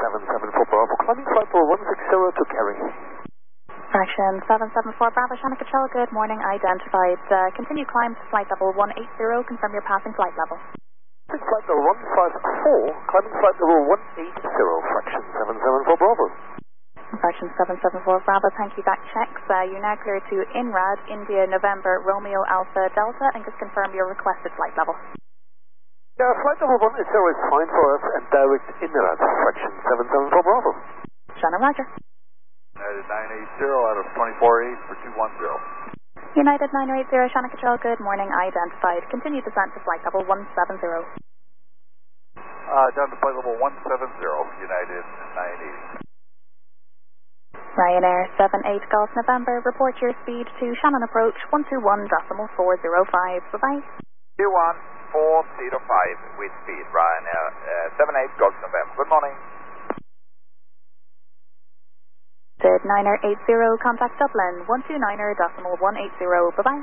774 Bravo, climbing flight level 160 to Kerry. Fraction 774 Bravo, Shannon Control, good morning, identified. Continue climb to flight level 180, confirm your passing flight level. Flight level 154, climbing flight level 180, fraction 774 Bravo. Fraction 774 Bravo, thank you, that checks. You're now clear to INRAD, India, November, Romeo, Alpha, Delta, and just confirm your requested flight level. Yeah, flight level 180 is fine for us and direct INRAD, fraction 774 Bravo. Shannon, roger. United 980 out of 24.8 for 210. United 980, Shannon Control, good morning, identified. Continue descent to flight level 170. Down to flight level 170, United 980. Ryanair 78 Golf November, report your speed to Shannon approach 121.405. Bye-bye. 21405 with speed, Ryanair 78 Golf November. Good morning. Did 9080, contact Dublin 129.180. Bye-bye.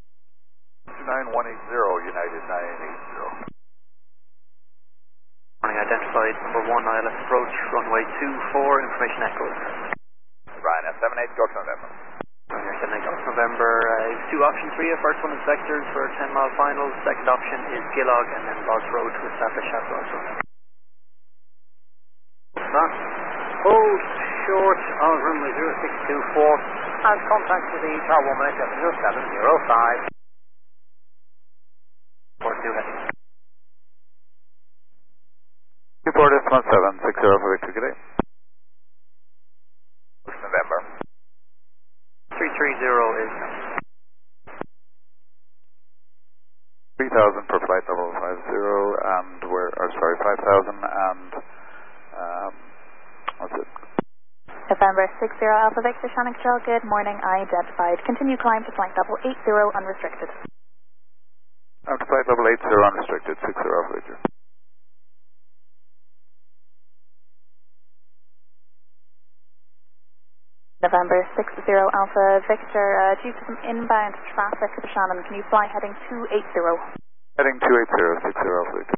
29180, United 980. Morning, identified number 1 ILS approach, runway 24, information echoed. Ryanair 78 Golf November. Ryanair 78 Golf November, two options for you. First one is vectors for 10-mile finals. Second option is Gillog and then Lost Road to establish at Lost Road. Hold short of runway 0624 and contact with the Tower 1 705. Report to heading. Report is 1760 for Victor, good day. November. 330 is 3,000 per flight level 50 and we're, 5,000 and what's it? November 60 Alpha Victor, Shannon Control, good morning, identified. Continue climb to flight level 80 unrestricted. Up to flight level 80 unrestricted, 60 Alpha Victor. November 60 Alpha Victor, due to some inbound traffic to Shannon, can you fly heading 280? Heading 280, 60 Alpha Victor.